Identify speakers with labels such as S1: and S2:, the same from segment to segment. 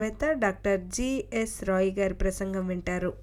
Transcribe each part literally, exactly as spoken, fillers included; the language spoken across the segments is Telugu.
S1: వేత్త డాక్టర్ జిఎస్ రాయ్ గారి ప్రసంగం వింటారు.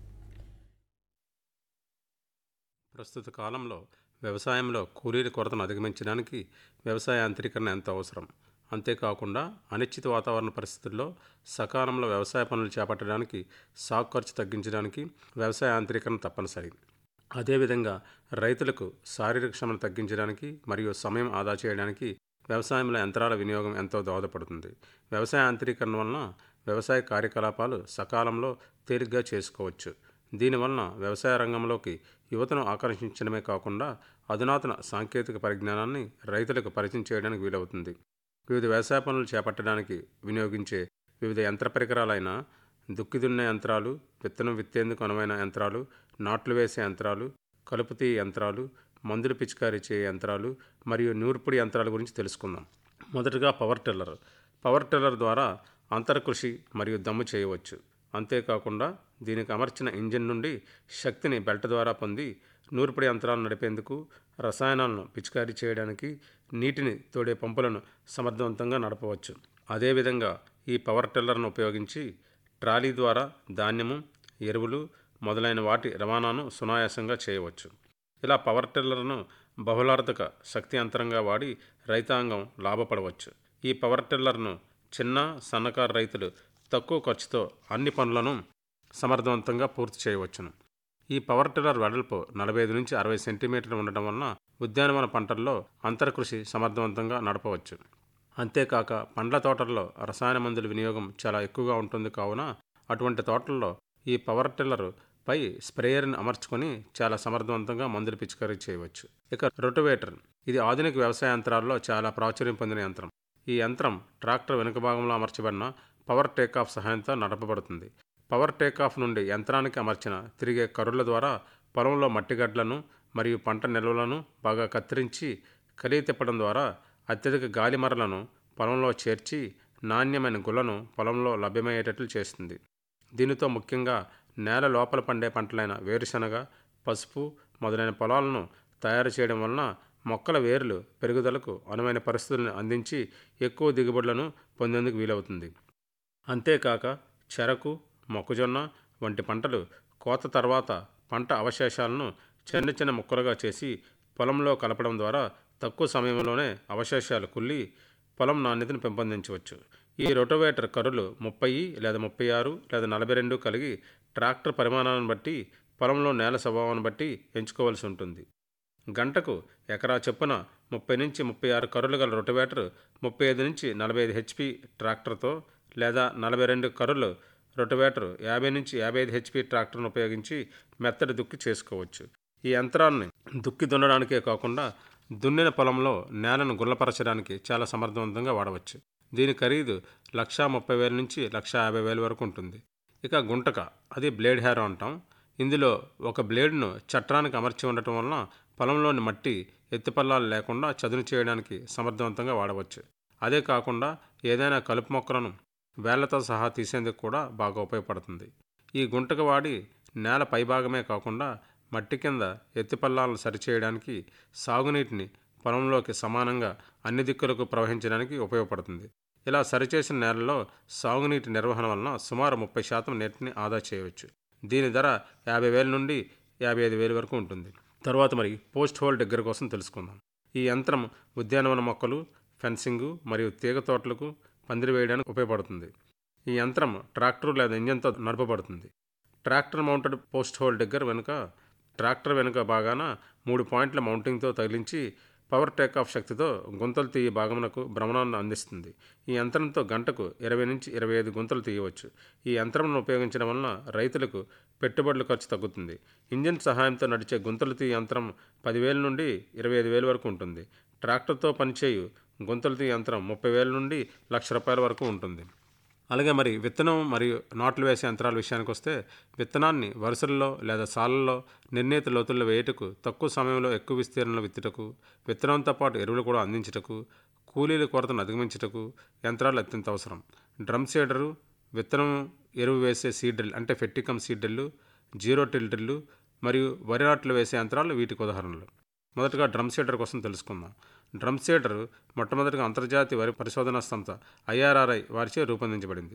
S2: ప్రస్తుత కాలంలో వ్యవసాయంలో కూలీల కొరతను అధిగమించడానికి వ్యవసాయ యాంత్రీకరణ ఎంతో అవసరం. అంతేకాకుండా అనిశ్చిత వాతావరణ పరిస్థితుల్లో సకాలంలో వ్యవసాయ పనులు చేపట్టడానికి, సాగు ఖర్చు తగ్గించడానికి వ్యవసాయ యాంత్రీకరణ తప్పనిసరి. అదేవిధంగా రైతులకు శారీరక శ్రమను తగ్గించడానికి మరియు సమయం ఆదా చేయడానికి వ్యవసాయంలో యంత్రాల వినియోగం ఎంతో దోహదపడుతుంది. వ్యవసాయ యాంత్రీకరణ వలన వ్యవసాయ కార్యకలాపాలు సకాలంలో తేలిగ్గా చేసుకోవచ్చు. దీనివలన వ్యవసాయ రంగంలోకి యువతను ఆకర్షించడమే కాకుండా అధునాతన సాంకేతిక పరిజ్ఞానాన్ని రైతులకు పరిచయం చేయడానికి వీలవుతుంది. వివిధ వ్యవసాయ పనులు చేపట్టడానికి వినియోగించే వివిధ యంత్ర పరికరాలైన దుక్కి దున్నే యంత్రాలు, విత్తనం విత్తేందుకు అనువైన యంత్రాలు, నాట్లు వేసే యంత్రాలు, కలుపు తీయ యంత్రాలు, మందులు పిచికారీ చేయే యంత్రాలు మరియు నూర్పిడి యంత్రాల గురించి తెలుసుకుందాం. మొదటగా పవర్ టిల్లర్. పవర్ టిల్లర్ ద్వారా అంతర్కృషి మరియు దమ్ము చేయవచ్చు. అంతేకాకుండా దీనికి అమర్చిన ఇంజిన్ నుండి శక్తిని బెల్ట్ ద్వారా పొంది నూర్పిడి యంత్రాలను నడిపేందుకు, రసాయనాలను పిచికారీ చేయడానికి, నీటిని తోడే పంపులను సమర్థవంతంగా నడపవచ్చు. అదేవిధంగా ఈ పవర్ టిల్లర్ను ఉపయోగించి ట్రాలీ ద్వారా ధాన్యము, ఎరువులు మొదలైన వాటి రవాణాను సునాయాసంగా చేయవచ్చు. ఇలా పవర్ టిల్లర్ను బహుళార్థక శక్తి యంత్రంగా వాడి రైతాంగం లాభపడవచ్చు. ఈ పవర్ టిల్లర్ను చిన్న, సన్నకారు రైతులు తక్కువ ఖర్చుతో అన్ని పనులను సమర్థవంతంగా పూర్తి చేయవచ్చును. ఈ పవర్ టిల్లర్ వెడల్పు నలభై ఐదు నుంచి అరవై సెంటీమీటర్లు ఉండటం వలన ఉద్యానవన పంటల్లో అంతర్కృషి సమర్థవంతంగా నడపవచ్చు. అంతేకాక పండ్ల తోటల్లో రసాయన మందుల వినియోగం చాలా ఎక్కువగా ఉంటుంది కావున అటువంటి తోటల్లో ఈ పవర్ టిల్లర్ పై స్ప్రేయర్ని అమర్చుకొని చాలా సమర్థవంతంగా మందులు పిచికారీ చేయవచ్చు. ఇక రొటవేటర్. ఇది ఆధునిక వ్యవసాయ యంత్రాల్లో చాలా ప్రాచుర్యం పొందిన యంత్రం. ఈ యంత్రం ట్రాక్టర్ వెనుక భాగంలో అమర్చబడిన పవర్ టేకాఫ్ సహాయంతో నడపబడుతుంది. పవర్ టేకాఫ్ నుండి యంత్రానికి అమర్చిన తిరిగే కర్రుల ద్వారా పొలంలో మట్టిగడ్డలను మరియు పంట నిల్వలను బాగా కత్తిరించి కలిగి తిప్పడం ద్వారా అత్యధిక గాలి మరలను పొలంలో చేర్చి నాణ్యమైన గులను పొలంలో లభ్యమయ్యేటట్లు చేస్తుంది. దీనితో ముఖ్యంగా నేల లోపల పండే పంటలైన వేరుశనగ, పసుపు మొదలైన పొలాలను తయారు చేయడం వలన మొక్కల వేర్లు పెరుగుదలకు అనువైన పరిస్థితులను అందించి ఎక్కువ దిగుబడులను పొందేందుకు వీలవుతుంది. అంతేకాక చెరకు, మొక్కజొన్న వంటి పంటలు కోత తర్వాత పంట అవశేషాలను చిన్న చిన్న ముక్కలుగా చేసి పొలంలో కలపడం ద్వారా తక్కువ సమయంలోనే అవశేషాలు కుళ్ళి పొలం నాణ్యతను పెంపొందించవచ్చు. ఈ రొటోవేటర్ కర్రులు ముప్పై లేదా ముప్పై ఆరు లేదా నలభై రెండు కలిగి ట్రాక్టర్ పరిమాణాన్ని బట్టి పొలంలో నేల స్వభావాన్ని బట్టి ఎంచుకోవాల్సి ఉంటుంది. గంటకు ఎకరా చొప్పున ముప్పై నుంచి ముప్పై ఆరు కర్రులు గల రొటోవేటర్ ముప్పై ఐదు నుంచి నలభై ఐదు హెచ్పి ట్రాక్టర్తో లేదా నలభై రెండు కర్రులు రొటోవేటర్ యాభై నుంచి యాభై ఐదు హెచ్పి ట్రాక్టర్ను ఉపయోగించి మెత్తడి దుక్కి చేసుకోవచ్చు. ఈ యంత్రాన్ని దుక్కి దున్నడానికే కాకుండా దున్నిన పొలంలో నేలను గుల్లపరచడానికి చాలా సమర్థవంతంగా వాడవచ్చు. దీని ఖరీదు లక్షా ముప్పై వేల నుంచి లక్షా యాభై వేల వరకు ఉంటుంది. ఇక గుంటక, అది బ్లేడ్ హ్యారో అంటాం. ఇందులో ఒక బ్లేడ్ను చట్రానికి అమర్చి ఉండటం వలన పొలంలోని మట్టి ఎత్తిపల్లాలు లేకుండా చదును చేయడానికి సమర్థవంతంగా వాడవచ్చు. అదే కాకుండా ఏదైనా కలుపు మొక్కలను వేళ్లతో సహా తీసేందుకు కూడా బాగా ఉపయోగపడుతుంది. ఈ గుంటక వాడి నేల పైభాగమే కాకుండా మట్టి కింద ఎత్తిపల్లాలను సరిచేయడానికి, సాగునీటిని పొలంలోకి సమానంగా అన్ని దిక్కులకు ప్రవహించడానికి ఉపయోగపడుతుంది. ఇలా సరిచేసిన నేలలో సాగునీటి నిర్వహణ వలన సుమారు ముప్పై శాతం నీటిని ఆదా చేయవచ్చు. దీని ధర యాభై వేల నుండి యాభై ఐదు వేల వరకు ఉంటుంది. తర్వాత మరి పోస్ట్ హోల్ డిగ్గర్ కోసం తెలుసుకుందాం. ఈ యంత్రం ఉద్యానవన మొక్కలు, ఫెన్సింగు మరియు తీగ తోటలకు పందిరి వేయడానికి ఉపయోగపడుతుంది. ఈ యంత్రం ట్రాక్టర్ లేదా ఇంజన్తో నడపబడుతుంది. Tractor mounted post whole digger వెనుక ట్రాక్టర్ వెనుక భాగాన మూడు పాయింట్ల మౌంటింగ్తో తగిలించి పవర్ టేకాఫ్ శక్తితో గుంతలు తీయ భాగమునకు భ్రమణాన్ని అందిస్తుంది. ఈ యంత్రంతో గంటకు ఇరవై నుంచి ఇరవై ఐదు గుంతలు తీయవచ్చు. ఈ యంత్రంను ఉపయోగించడం వలన రైతులకు పెట్టుబడుల ఖర్చు తగ్గుతుంది. ఇంజిన్ సహాయంతో నడిచే గుంతలు తీయ యంత్రం పదివేల నుండి ఇరవై ఐదు వేల వరకు ఉంటుంది. ట్రాక్టర్తో పనిచేయు గుంతలు తీయ యంత్రం ముప్పై వేల నుండి లక్ష రూపాయల వరకు ఉంటుంది. అలాగే మరి విత్తనం మరియు నాట్లు వేసే యంత్రాల విషయానికి వస్తే విత్తనాన్ని వరుసల్లో లేదా సాళ్లలో నిర్ణీత లోతుల్లో వేయుటకు, తక్కువ సమయంలో ఎక్కువ విస్తీర్ణంలో విత్తుటకు, విత్తనంతో పాటు ఎరువులు కూడా అందించుటకు, కూలీల కొరతను అధిగమించుటకు యంత్రాలు అత్యంత అవసరం. డ్రమ్ సీడరు, విత్తనం ఎరువు వేసే సీడ్రిల్ అంటే ఫెట్టికమ్ సీడ్రిల్లు, జీరో టిల్ డ్రిల్లు మరియు వరి నాట్లు వేసే యంత్రాలు వీటికి ఉదాహరణలు. మొదటగా డ్రమ్ సీడర్ కోసం తెలుసుకుందాం. డ్రమ్ సీడర్ మొట్టమొదటిగా అంతర్జాతీయ వరి పరిశోధనా సంస్థ ఐఆర్ఆర్ఐ వారిచే రూపొందించబడింది.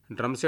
S2: డ్రమ్